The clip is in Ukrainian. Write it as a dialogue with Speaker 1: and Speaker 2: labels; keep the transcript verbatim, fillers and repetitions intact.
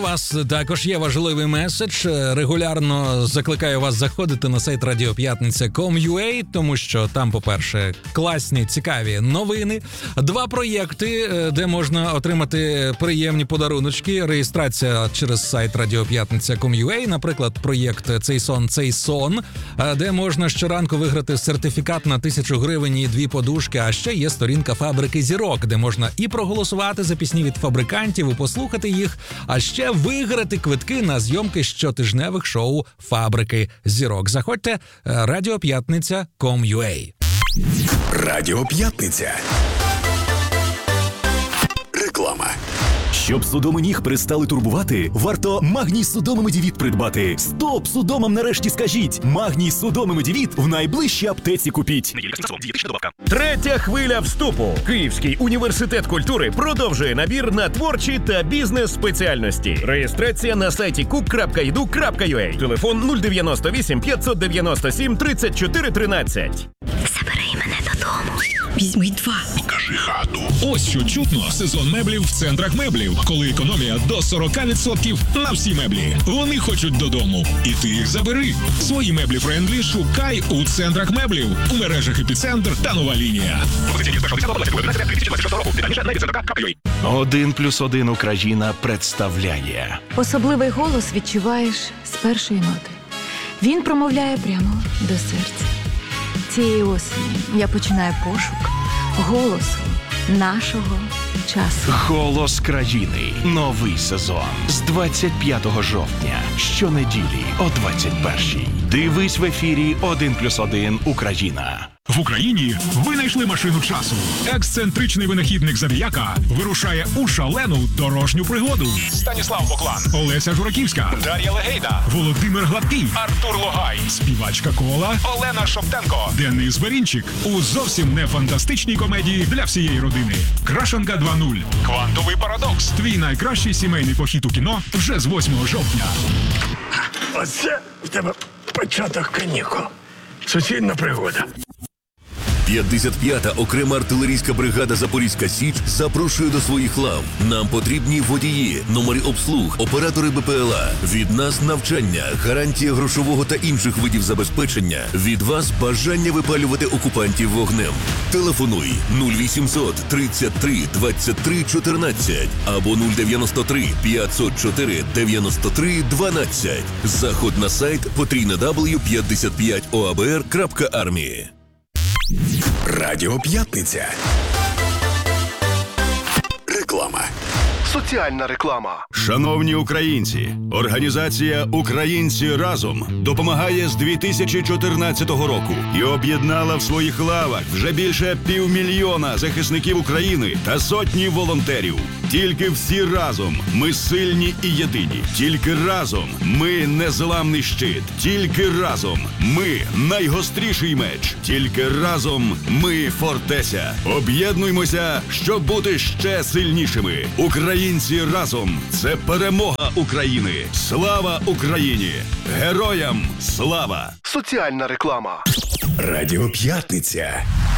Speaker 1: У вас також є важливий меседж. Регулярно закликаю вас заходити на сайт радіо п'ятниця крапка ком крапка ю а, тому що там, по-перше, класні, цікаві новини. Два проєкти, де можна отримати приємні подаруночки. Реєстрація через сайт радіо п'ятниця крапка ком крапка ю а. Наприклад, проєкт «Цей сон, цей сон», де можна щоранку виграти сертифікат на тисячу гривень і дві подушки. А ще є сторінка «Фабрики зірок», де можна і проголосувати за пісні від фабрикантів, і послухати їх, а ще виграти квитки на зйомки щотижневих шоу «Фабрики зірок». Заходьте, радіо п'ятниця крапка ком крапка ю а.
Speaker 2: Радіо П'ятниця. Реклама.
Speaker 3: Щоб судоми ніг перестали турбувати, варто Магній Судоми Медівіт придбати. Стоп! Судомам нарешті скажіть! Магній Судоми Медівіт в найближчій аптеці купіть.
Speaker 4: Третя хвиля вступу. Київський університет культури продовжує набір на творчі та бізнес-спеціальності. Реєстрація на сайті кук крапка і ду крапка ю а. Телефон нуль дев'яносто вісім п'ятсот дев'яносто сім тридцять чотири тринадцять.
Speaker 5: Забери мене додому. Візьми два.
Speaker 2: Покажи хату.
Speaker 6: Ось що чутно. Сезон меблів в центрах меблів. Коли економія до сорок відсотків на всі меблі. Вони хочуть додому. І ти їх забери. Свої меблі френдлі шукай у центрах меблів. У мережах «Епіцентр» та «Нова лінія».
Speaker 3: Один плюс один Україна представляє.
Speaker 7: Особливий голос відчуваєш з першої ноти. Він промовляє прямо до серця. Цієї осені я починаю пошук голосу нашого часу.
Speaker 3: Голос країни. Новий сезон з двадцять п'ятого жовтня. Щонеділі о двадцять першій. Дивись в ефірі один плюс один Україна.
Speaker 6: В Україні винайшли машину часу. Ексцентричний винахідник Забіяка вирушає у шалену дорожню пригоду. Станіслав Боклан, Олеся Жураківська, Дар'я Легейда, Володимир Гладкий, Артур Логай, співачка Кола, Олена Шоптенко, Денис Берінчик у зовсім не фантастичній комедії для всієї родини. Крашенка два нуль. Квантовий парадокс. Твій найкращий сімейний похід у кіно вже з восьмого жовтня.
Speaker 8: Оце в тебе початок канікул. Суцільна пригода.
Speaker 2: п'ятдесят п'ята окрема артилерійська бригада «Запорізька Січ» запрошує до своїх лав. Нам потрібні водії, номери обслуг, оператори Б П Л А. Від нас навчання, гарантія грошового та інших видів забезпечення. Від вас бажання випалювати окупантів вогнем. Телефонуй нуль вісімсот тридцять три двадцять три чотирнадцять або нуль дев'яносто три п'ятсот чотири дев'яносто три дванадцять. Заход на сайт потрійне дабл ю п'ятдесят п'ять о а б р крапка армії. Радіо П'ятниця. Реклама.
Speaker 9: Соціальна реклама.
Speaker 10: Шановні українці, організація «Українці разом» допомагає з дві тисячі чотирнадцятого року і об'єднала в своїх лавах вже більше півмільйона захисників України та сотні волонтерів. Тільки всі разом ми сильні і єдині. Тільки разом ми незламний щит. Тільки разом ми найгостріший меч. Тільки разом ми фортеця. Об'єднуймося, щоб бути ще сильнішими. Українці разом – це перемога України. Слава Україні! Героям слава!
Speaker 9: Соціальна реклама.
Speaker 2: Радіо П'ятниця.